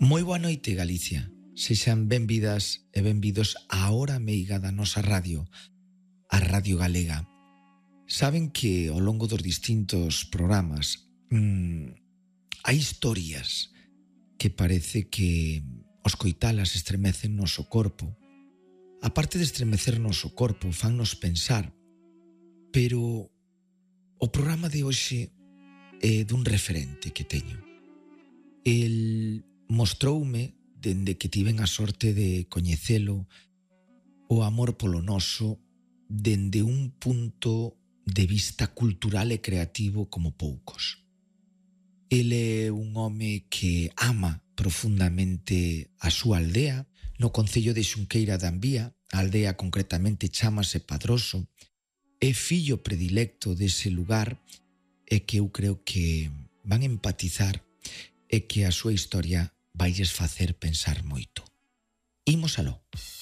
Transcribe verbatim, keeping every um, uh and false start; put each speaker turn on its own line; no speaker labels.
Moi boa noite, Galicia. Sexan benvidas e benvidos a hora meiga da nosa radio, a Radio Galega. Saben que ao longo dos distintos programas mmm, hai historias que parece que os coitalas estremecen noso corpo. A parte de estremecer noso corpo, fannos pensar, pero o programa de hoxe é dun referente que teño. El mostroume, dende que tiven a sorte de coñecelo, o amor polo noso dende un punto de vista cultural e creativo como poucos. El é un home que ama profundamente a súa aldea, no concello de Xunqueira de Ambía. A aldea concretamente chámase Padroso, é fillo predilecto dese lugar e que eu creo que van empatizar e que a súa historia vailles facer pensar moito. Imos aló.